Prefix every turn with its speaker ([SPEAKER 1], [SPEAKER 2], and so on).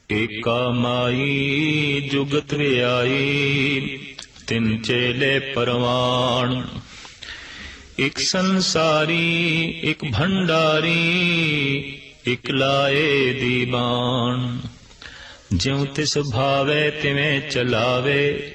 [SPEAKER 1] ਏਕਾ ਮਾਈ ਜੁਗਤ ਵਿਆਈ, ਤਿੰਨ ਚੇਲੇ ਪਰਵਾਣ। ਇਕ ਸੰਸਾਰੀ ਇਕ ਭੰਡਾਰੀ, ਇਕ ਲਾਏ ਦੀਵਾਨ। ਜਿਉ ਤਿਸ ਭਾਵੈ ਤਿਵੇਂ ਚਲਾਵੇ,